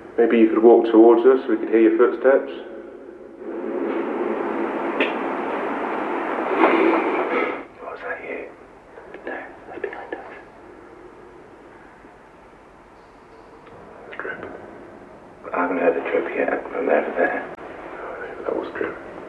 Maybe you could walk towards us so we could hear your footsteps? Was that you? No, they're behind us. Drip. I haven't heard the drip yet from there to there. That was Drip.